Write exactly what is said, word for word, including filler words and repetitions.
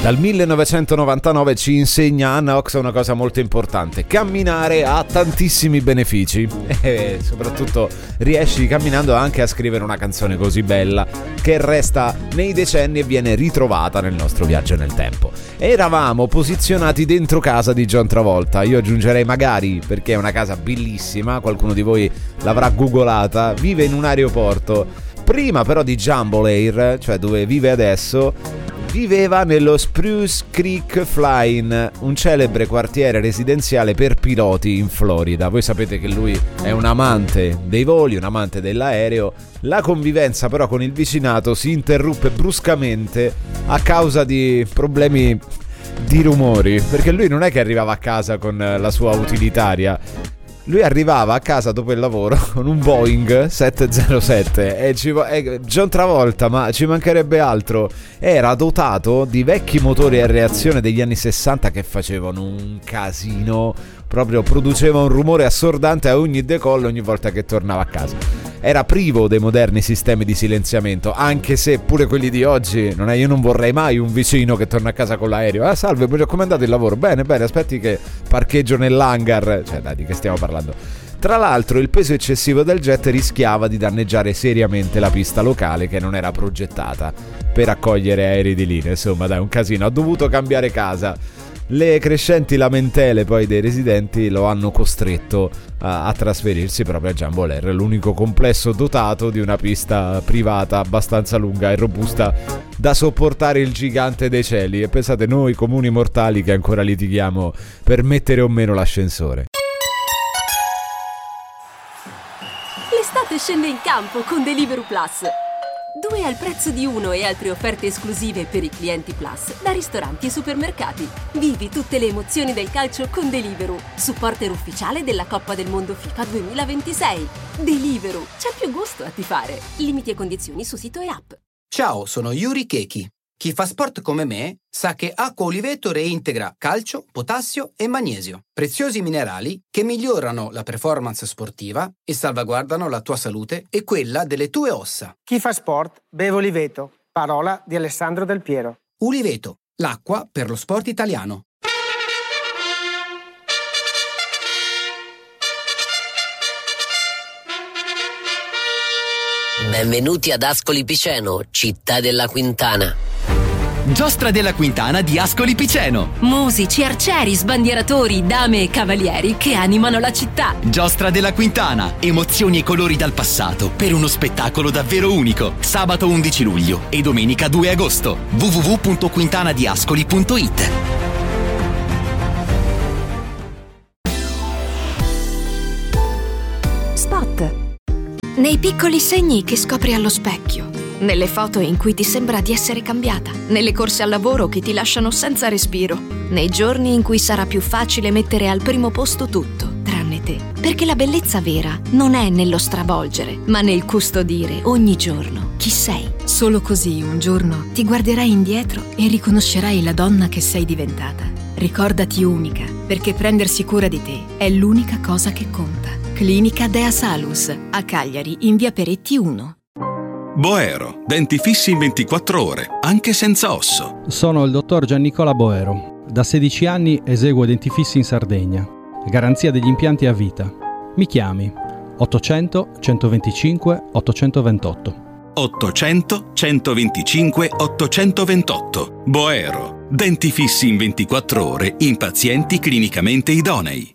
Dal millenovecentonovantanove ci insegna Anna Ox una cosa molto importante: camminare ha tantissimi benefici e soprattutto riesci camminando anche a scrivere una canzone così bella che resta nei decenni e viene ritrovata nel nostro viaggio nel tempo. Eravamo posizionati dentro casa di John Travolta, io aggiungerei magari, perché è una casa bellissima, qualcuno di voi l'avrà googolata, vive in un aeroporto. Prima però di Jumbo Air, cioè dove vive adesso, viveva nello Spruce Creek Flying, un celebre quartiere residenziale per piloti in Florida. Voi sapete che lui è un amante dei voli, un amante dell'aereo. La convivenza però con il vicinato si interruppe bruscamente a causa di problemi di rumori, perché lui non è che arrivava a casa con la sua utilitaria. Lui arrivava a casa dopo il lavoro con un Boeing sette zero sette e ci, eh, John Travolta, ma ci mancherebbe altro, era dotato di vecchi motori a reazione degli anni sessanta che facevano un casino, proprio produceva un rumore assordante a ogni decollo ogni volta che tornava a casa. Era privo dei moderni sistemi di silenziamento, anche se pure quelli di oggi, non è, io non vorrei mai un vicino che torna a casa con l'aereo. Ah, salve, come è andato il lavoro? Bene, bene, aspetti che parcheggio nell'hangar. Cioè, dai, di che stiamo parlando? Tra l'altro, il peso eccessivo del jet rischiava di danneggiare seriamente la pista locale, che non era progettata per accogliere aerei di linea. Insomma, dai, un casino. Ha dovuto cambiare casa. Le crescenti lamentele poi dei residenti lo hanno costretto a, a trasferirsi proprio a Jumbo Air, l'unico complesso dotato di una pista privata abbastanza lunga e robusta da sopportare il gigante dei cieli. E pensate, noi comuni mortali che ancora litighiamo per mettere o meno l'ascensore. L'estate scende in campo con Deliveroo Plus. Due al prezzo di uno e altre offerte esclusive per i clienti Plus da ristoranti e supermercati. Vivi tutte le emozioni del calcio con Deliveroo, supporter ufficiale della Coppa del Mondo FIFA duemilaventisei. Deliveroo, c'è più gusto a tifare. Limiti e condizioni su sito e app. Ciao, sono Yuri Keiki. Chi fa sport come me sa che Acqua Oliveto reintegra calcio, potassio e magnesio, preziosi minerali che migliorano la performance sportiva e salvaguardano la tua salute e quella delle tue ossa. Chi fa sport beve Oliveto, parola di Alessandro Del Piero. Oliveto, l'acqua per lo sport italiano. Benvenuti ad Ascoli Piceno, città della Quintana. Giostra della Quintana di Ascoli Piceno. Musici, arcieri, sbandieratori, dame e cavalieri che animano la città. Giostra della Quintana, emozioni e colori dal passato per uno spettacolo davvero unico. Sabato undici luglio e domenica due agosto. w w w punto quintanadiascoli punto i t. Spot. Nei piccoli segni che scopri allo specchio, nelle foto in cui ti sembra di essere cambiata, nelle corse al lavoro che ti lasciano senza respiro, nei giorni in cui sarà più facile mettere al primo posto tutto, tranne te. Perché la bellezza vera non è nello stravolgere, ma nel custodire ogni giorno chi sei. Solo così un giorno ti guarderai indietro e riconoscerai la donna che sei diventata. Ricordati unica, perché prendersi cura di te è l'unica cosa che conta. Clinica Dea Salus, a Cagliari, in via Peretti uno. Boero, denti fissi in ventiquattro ore, anche senza osso. Sono il dottor Giannicola Boero. Da sedici anni eseguo denti fissi in Sardegna. Garanzia degli impianti a vita. Mi chiami ottocento centoventicinque ottocentoventotto. ottocento centoventicinque ottocentoventotto. Boero, denti fissi in ventiquattro ore in pazienti clinicamente idonei.